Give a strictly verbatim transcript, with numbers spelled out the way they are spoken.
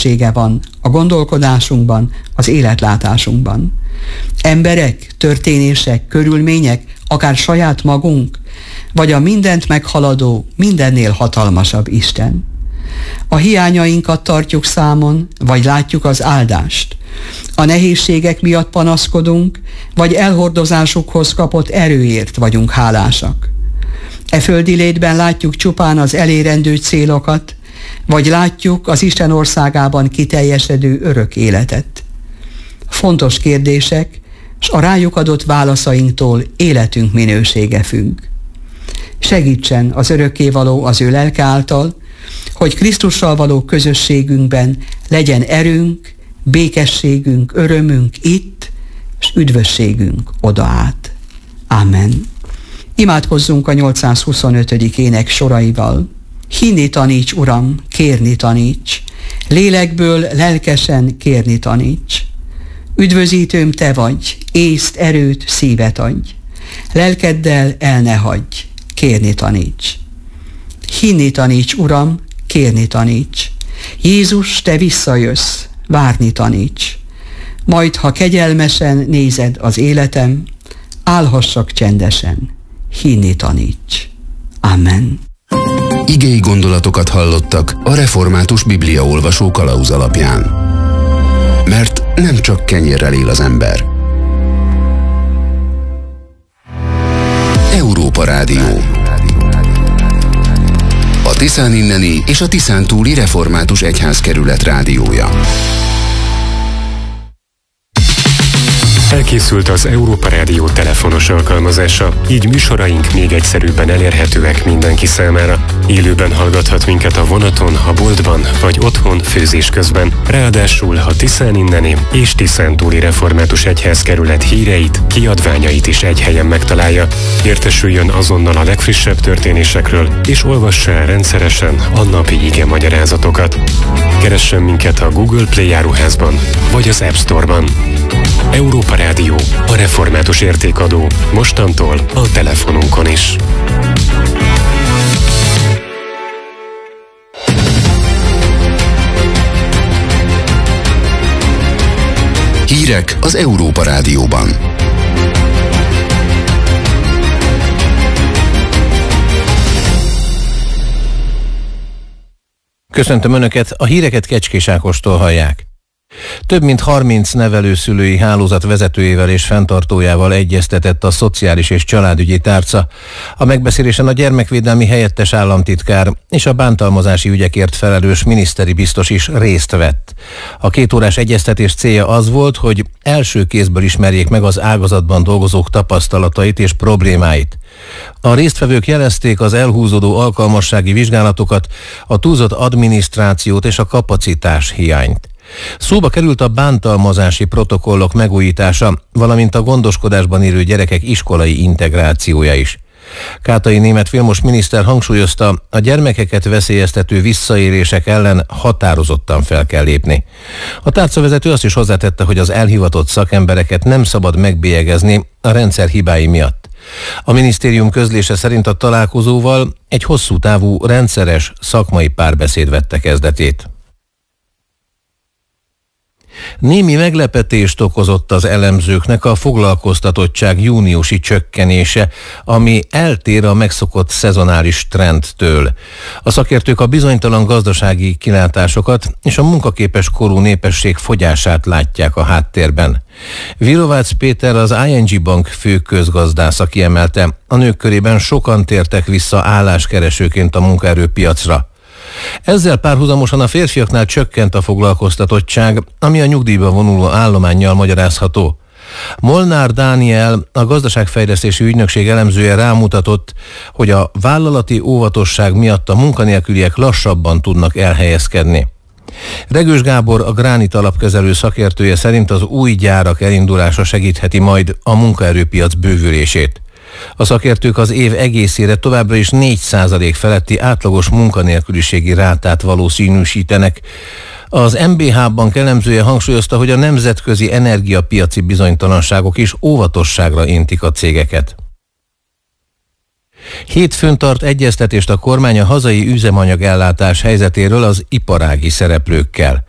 nehézsége van a gondolkodásunkban, az életlátásunkban. Emberek, történések, körülmények, akár saját magunk, vagy a mindent meghaladó, mindennél hatalmasabb Isten. A hiányainkat tartjuk számon, vagy látjuk az áldást. A nehézségek miatt panaszkodunk, vagy elhordozásukhoz kapott erőért vagyunk hálásak. E földi létben látjuk csupán az elérendő célokat, vagy látjuk az Isten országában kiteljesedő örök életet. Fontos kérdések, s a rájuk adott válaszainktól életünk minősége függ. Segítsen az örökkévaló az ő lelke által, hogy Krisztussal való közösségünkben legyen erőnk, békességünk, örömünk itt, és üdvösségünk oda át. Amen. Imádkozzunk a nyolcszázhuszonötödik ének soraival. Hinni taníts, Uram, kérni taníts, lélekből lelkesen kérni taníts. Üdvözítőm te vagy, észt, erőt, szívet adj. Lelkeddel el ne hagyj, kérni taníts. Hinni taníts, Uram, kérni taníts. Jézus, te visszajössz, várni taníts. Majd, ha kegyelmesen nézed az életem, állhassak csendesen, hinni taníts. Amen. Igei gondolatokat hallottak a Református Bibliaolvasó kalauz alapján. Mert nem csak kenyérrel él az ember. Európa Rádió. A Tiszán inneni és a Tiszán túli Református Egyházkerület rádiója. Elkészült az Európa Rádió telefonos alkalmazása, így műsoraink még egyszerűbben elérhetőek mindenki számára. Élőben hallgathat minket a vonaton, a boltban vagy otthon főzés közben. Ráadásul a Tiszán inneni és Tiszán túli Református Egyházkerület híreit, kiadványait is egy helyen megtalálja. Értesüljön azonnal a legfrissebb történésekről, és olvassa el rendszeresen a napi ige magyarázatokat. Keressen minket a Google Play áruházban vagy az App Store-ban. Európa Rádió, a református értékadó, mostantól a telefonunkon is. Hírek az Európa Rádióban. Köszöntöm Önöket, a híreket Kecskés Ákostól hallják. Több mint harminc nevelőszülői hálózat vezetőjével és fenntartójával egyeztetett a Szociális és Családügyi Tárca. A megbeszélésen a gyermekvédelmi helyettes államtitkár és a bántalmazási ügyekért felelős miniszteri biztos is részt vett. A kétórás egyeztetés célja az volt, hogy első kézből ismerjék meg az ágazatban dolgozók tapasztalatait és problémáit. A résztvevők jelezték az elhúzódó alkalmassági vizsgálatokat, a túlzott adminisztrációt és a kapacitás hiányt. Szóba került a bántalmazási protokollok megújítása, valamint a gondoskodásban élő gyerekek iskolai integrációja is. Kátai Németh Vilmos miniszter hangsúlyozta, a gyermekeket veszélyeztető visszaélések ellen határozottan fel kell lépni. A tárcavezető azt is hozzátette, hogy az elhivatott szakembereket nem szabad megbélyegezni a rendszer hibái miatt. A minisztérium közlése szerint a találkozóval egy hosszú távú, rendszeres szakmai párbeszéd vette kezdetét. Némi meglepetést okozott az elemzőknek a foglalkoztatottság júniusi csökkenése, ami eltér a megszokott szezonális trendtől. A szakértők a bizonytalan gazdasági kilátásokat és a munkaképes korú népesség fogyását látják a háttérben. Virovácz Péter, az I N G Bank fő közgazdásza kiemelte, a nők körében sokan tértek vissza álláskeresőként a munkaerőpiacra. Ezzel párhuzamosan a férfiaknál csökkent a foglalkoztatottság, ami a nyugdíjba vonuló állománnyal magyarázható. Molnár Dániel, a gazdaságfejlesztési ügynökség elemzője rámutatott, hogy a vállalati óvatosság miatt a munkanélküliek lassabban tudnak elhelyezkedni. Regős Gábor, a Gránit alapkezelő szakértője szerint az új gyárak elindulása segítheti majd a munkaerőpiac bővülését. A szakértők az év egészére továbbra is négy százalék feletti átlagos munkanélküliségi rátát valószínűsítenek. Az M B H Bank elemzője hangsúlyozta, hogy a nemzetközi energiapiaci bizonytalanságok is óvatosságra intik a cégeket. Hétfőn tart egyeztetést a kormány a hazai üzemanyagellátás helyzetéről az iparági szereplőkkel.